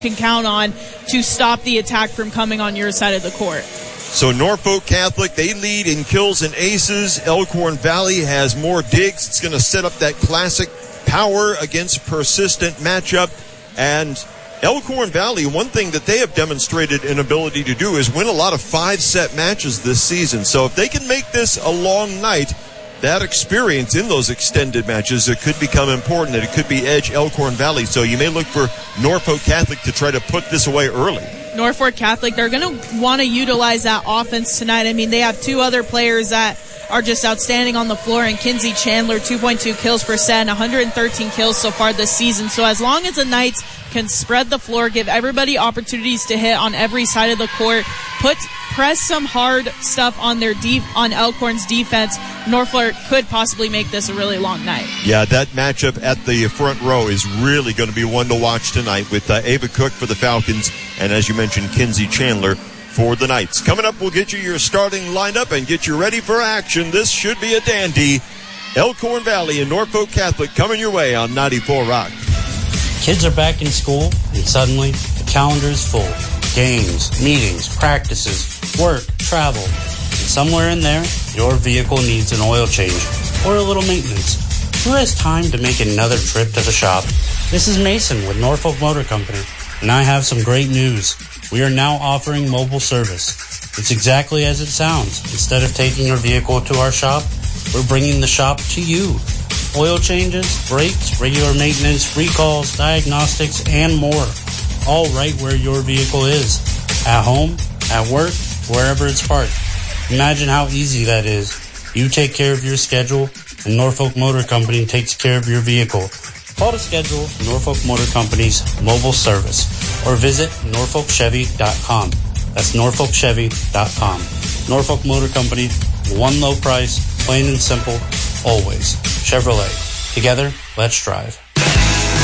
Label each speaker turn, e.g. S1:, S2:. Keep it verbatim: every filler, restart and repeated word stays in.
S1: can count on to stop the attack from coming on your side of the court.
S2: So Norfolk Catholic, they lead in kills and aces. Elkhorn Valley has more digs. It's going to set up that classic power against persistent matchup. And Elkhorn Valley, one thing that they have demonstrated an ability to do is win a lot of five-set matches this season. So if they can make this a long night, that experience in those extended matches, it could become important, and it could be edge Elkhorn Valley. So you may look for Norfolk Catholic to try to put this away early.
S1: Norfolk Catholic, they're going to want to utilize that offense tonight. I mean, they have two other players that are just outstanding on the floor, and Kinsey Chandler, two point two kills per set, one hundred thirteen kills so far this season. So as long as the Knights can spread the floor, give everybody opportunities to hit on every side of the court, put press some hard stuff on their deep on Elkhorn's defense, Norfolk could possibly make this a really long night.
S2: Yeah, that matchup at the front row is really going to be one to watch tonight with uh, Ava Cook for the Falcons and, as you mentioned, Kinsey Chandler for the Knights. Coming up, we'll get you your starting lineup and get you ready for action. This should be a dandy. Elkhorn Valley and Norfolk Catholic coming your way on ninety-four Rock.
S3: Kids are back in school, and suddenly the calendar is full. Games, meetings, practices, work, travel. And somewhere in there, your vehicle needs an oil change or a little maintenance. Who has time to make another trip to the shop? This is Mason with Norfolk Motor Company, and I have some great news. We are now offering mobile service. It's exactly as it sounds. Instead of taking your vehicle to our shop, we're bringing the shop to you. Oil changes, brakes, regular maintenance, recalls, diagnostics, and more. All right where your vehicle is. At home, at work, wherever it's parked. Imagine how easy that is. You take care of your schedule, and Norfolk Motor Company takes care of your vehicle. Call to schedule Norfolk Motor Company's mobile service or visit norfolk chevy dot com. That's norfolk chevy dot com. Norfolk Motor Company, one low price, plain and simple, always. Chevrolet. Together, let's drive.